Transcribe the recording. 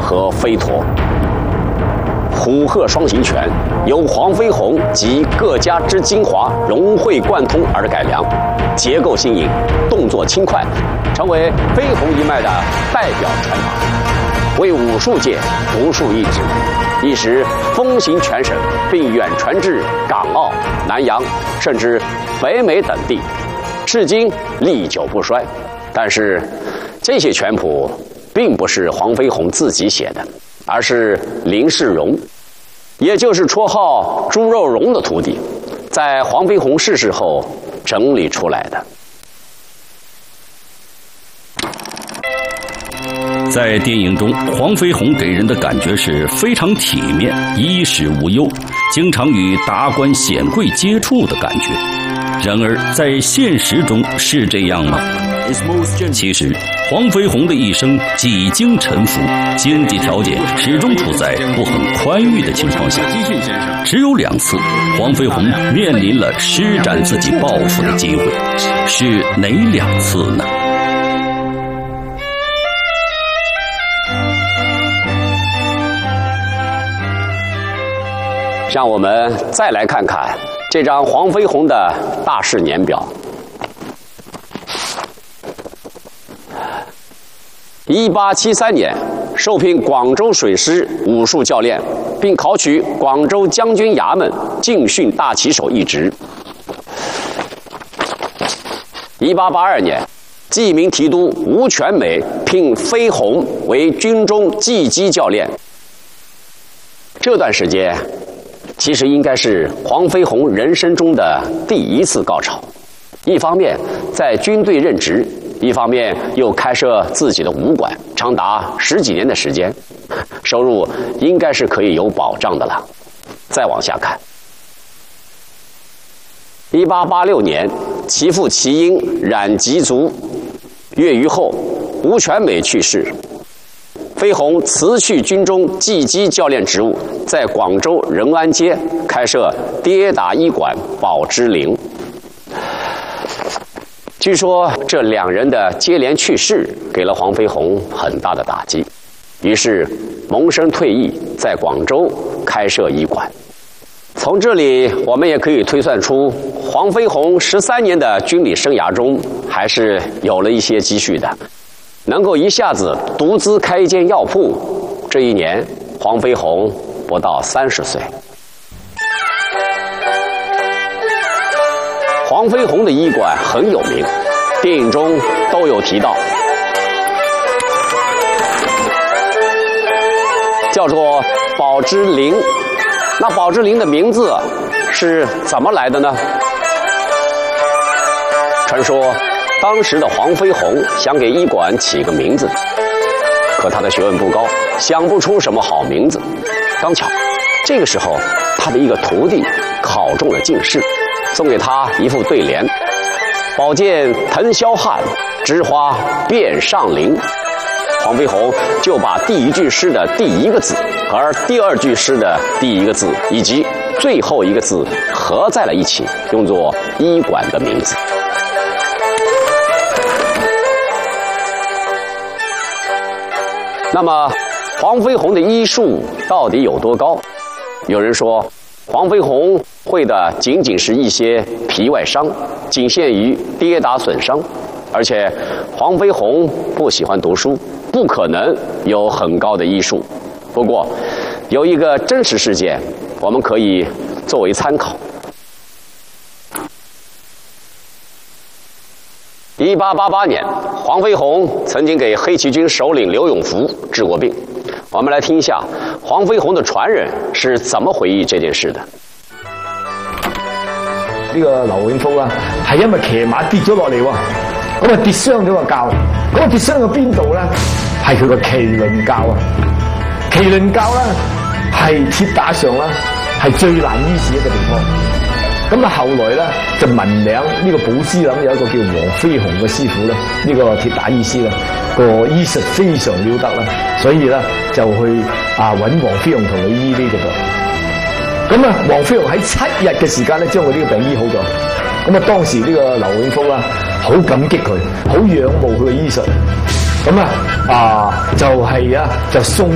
和飞陀。虎鹤双形拳由黄飞鸿及各家之精华融会贯通而改良，结构新颖，动作轻快，成为飞鸿一脉的代表拳法，为武术界独树一帜，一时风行全省，并远传至港澳、南洋，甚至北美等地，至今历久不衰。但是这些拳谱并不是黄飞鸿自己写的，而是林世荣，也就是绰号猪肉荣的徒弟，在黄飞鸿逝世后整理出来的。 在电影中，黄飞鸿给人的感觉是非常体面、衣食无忧，经常与达官显贵接触的感觉。然而，在现实中是这样吗？其实，黄飞鸿的一生几经沉浮，经济条件始终处在不很宽裕的情况下。只有2次，黄飞鸿面临了施展自己抱负的机会，是哪2次呢？ 让我们再来看看这张黄飞鸿的大事年表。1873年，受聘广州水师武术教练，并考取广州将军衙门禁训大旗手一职。1882年，记名提督吴全美聘飞鸿为军中技击教练。这段时间，其实应该是黄飞鸿人生中的第1次高潮。一方面在军队任职，一方面又开设自己的武馆，长达10几年的时间，收入应该是可以有保障的了。再往下看，1886年，其父齐英染疾卒，月余后，吴全美去世。飞鸿辞去军中技击教练职务，在广州仁安街开设跌打医馆宝芝林。据说这2人的接连去世给了黄飞鸿很大的打击，于是萌生退役，在广州开设医馆。从这里我们也可以推算出，黄飞鸿13年的军旅生涯中，还是有了一些积蓄的，能够一下子独资开一间药铺。这一年，黄飞鸿不到30岁。黄飞鸿的医馆很有名，电影中都有提到，叫做宝芝林。那宝芝林的名字是怎么来的呢？传说当时的黄飞鸿想给医馆起个名字，可他的学问不高，想不出什么好名字。刚巧这个时候，他的一个徒弟考中了进士，送给他一副对联：宝剑腾霄汉，枝花遍上林。黄飞鸿就把第1句诗的第1个字和第2句诗的第1个字以及最后1个字合在了一起，用作医馆的名字。那么黄飞鸿的医术到底有多高？有人说黄飞鸿会的仅仅是一些皮外伤，仅限于跌打损伤，而且黄飞鸿不喜欢读书，不可能有很高的医术。不过有一个真实事件我们可以作为参考。1888年，黄飞鸿曾经给黑旗军首领刘永福治过病。我们来听一下黄飞鸿的传人是怎么回忆這件事的。 呢個劉永福啊，係因為騎馬跌咗落嚟喎，咁啊跌傷咗個臼，咁啊跌傷咗邊度咧？係佢個麒麟臼啊！麒麟臼咧係鐵打上啦，係最難醫治一個地方。咁啊後來咧就聞名呢個寶芝林有一個叫黃飛鴻嘅師傅咧，呢個鐵打醫師咧個醫術非常了得啦，所以咧就去揾黃飛鴻同佢醫呢個噃。咁啊，黃飛鴻喺7日嘅時間咧，將佢呢個病醫好咗。咁啊，當時呢個劉永福啦，好感激佢，好仰慕佢嘅醫術。咁啊，就係就送